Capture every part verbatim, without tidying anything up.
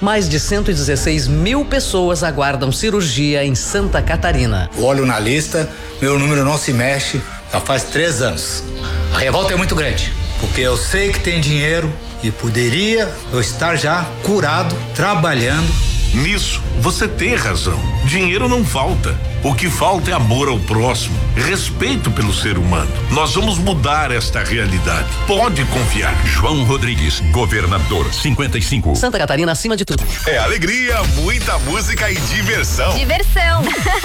Mais de cento e dezesseis mil pessoas aguardam cirurgia em Santa Catarina. Olho na lista, meu número não se mexe, já faz três anos. A revolta é muito grande, porque eu sei que tem dinheiro e poderia eu estar já curado, trabalhando. Nisso, você tem razão. Dinheiro não falta. O que falta é amor ao próximo, respeito pelo ser humano. Nós vamos mudar esta realidade. Pode confiar. João Rodrigues, governador, cinquenta e cinco. Santa Catarina acima de tudo. É alegria, muita música e diversão. Diversão.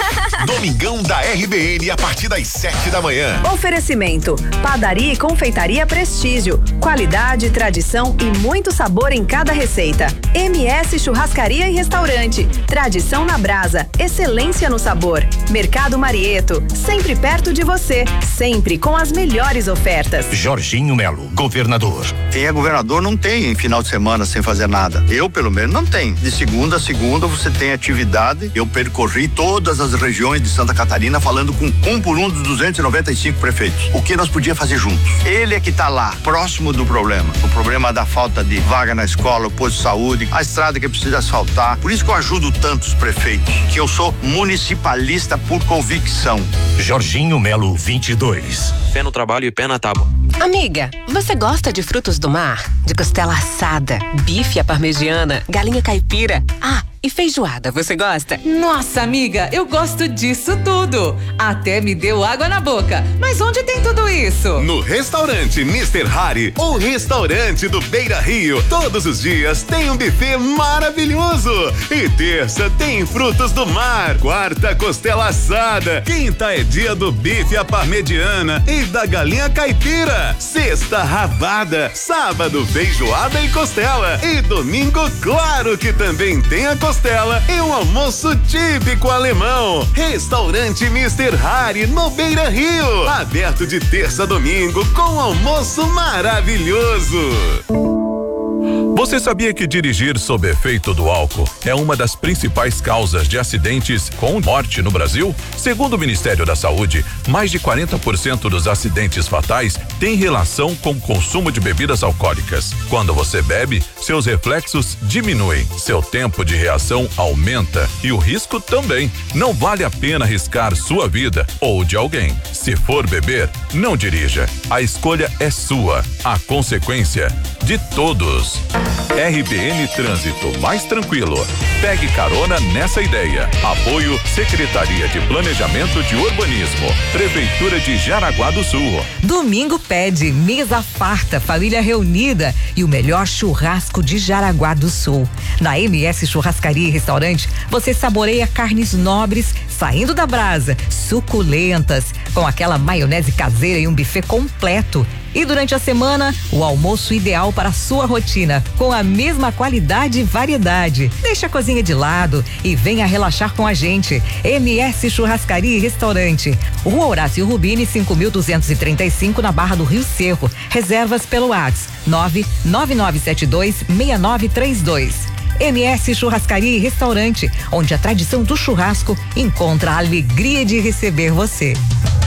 Domingão da R B N a partir das sete da manhã. Oferecimento: Padaria e Confeitaria Prestígio. Qualidade, tradição e muito sabor em cada receita. M S Churrascaria e Restaurante. Tradição na brasa, excelência no sabor. Mercado Marieto, sempre perto de você, sempre com as melhores ofertas. Jorginho Melo, governador. Quem é governador não tem final de semana sem fazer nada. Eu, pelo menos, não tenho. De segunda a segunda você tem atividade. Eu percorri todas as regiões de Santa Catarina falando com um por um dos duzentos e noventa e cinco prefeitos. O que nós podíamos fazer juntos? Ele é que está lá, próximo do problema. O problema da falta de vaga na escola, o posto de saúde, a estrada que precisa asfaltar. Por isso que eu ajudo tantos prefeitos, que eu sou municipalista por convicção. Jorginho Melo, vinte e dois. Fé no trabalho e pé na tábua. Amiga, você gosta de frutos do mar? De costela assada, bife à parmegiana, galinha caipira? Ah, e feijoada, você gosta? Nossa, amiga, eu gosto disso tudo. Até me deu água na boca. Mas onde tem tudo isso? No restaurante mister Harry, o restaurante do Beira Rio. Todos os dias tem um buffet maravilhoso. E terça tem frutos do mar. Quarta, costela assada. Quinta é dia do bife à parmegiana e da galinha caipira. Sexta, rabada. Sábado, feijoada e costela. E domingo, claro que também tem a costela. Costela e um almoço típico alemão. Restaurante mister Harry no Beira Rio. Aberto de terça a domingo com almoço maravilhoso. Você sabia que dirigir sob efeito do álcool é uma das principais causas de acidentes com morte no Brasil? Segundo o Ministério da Saúde, mais de quarenta por cento dos acidentes fatais têm relação com o consumo de bebidas alcoólicas. Quando você bebe, seus reflexos diminuem, seu tempo de reação aumenta e o risco também. Não vale a pena arriscar sua vida ou de alguém. Se for beber, não dirija. A escolha é sua, a consequência de todos. R B N Trânsito mais tranquilo. Pegue carona nessa ideia. Apoio Secretaria de Planejamento de Urbanismo, Prefeitura de Jaraguá do Sul. Domingo pede mesa farta, família reunida e o melhor churrasco de Jaraguá do Sul. Na M S Churrascaria e Restaurante, você saboreia carnes nobres saindo da brasa, suculentas, com aquela maionese caseira e um buffet completo. E durante a semana, o almoço ideal para a sua rotina, com a mesma qualidade e variedade. Deixa a cozinha de lado e venha relaxar com a gente. M S Churrascaria e Restaurante, Rua Horácio Rubini, cinco mil duzentos e trinta e cinco, na Barra do Rio Cerro. Reservas pelo WhatsApp nove nove nove sete dois seis nove três dois. M S Churrascaria e Restaurante, onde a tradição do churrasco encontra a alegria de receber você.